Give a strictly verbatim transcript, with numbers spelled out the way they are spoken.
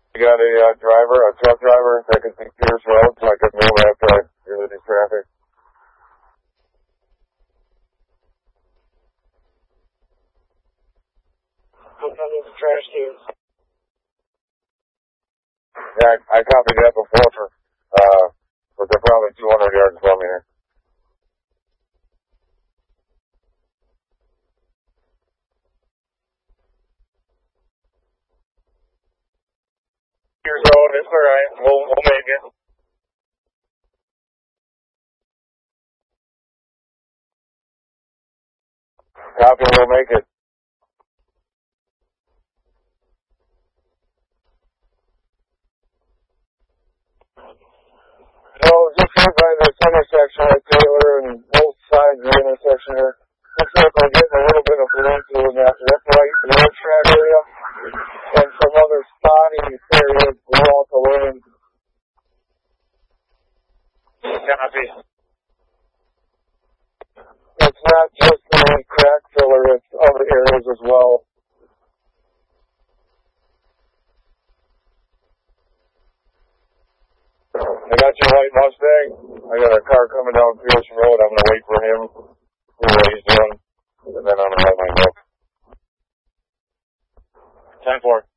You got a uh, driver, a truck driver that can see Pierce Road so I can move after I deal with this traffic? I'm coming to trash cans. Yeah, I, I copied that before for, uh, but they're probably two hundred yards from me here. Pierce Road, it's alright. We'll, we'll make it. Copy, we'll make it. So, just right by this intersection at Taylor and both sides of the intersection here. Looks like we're getting a little bit of blood to in that left right road track area. And some other spotty areas throughout the lane. Copy. It's not just the crack filler, it's other areas as well. I got your white Mustang. I got a car coming down Pierce Road. I'm going to wait for him, see what he's doing, and then I'm going to have my book. ten four.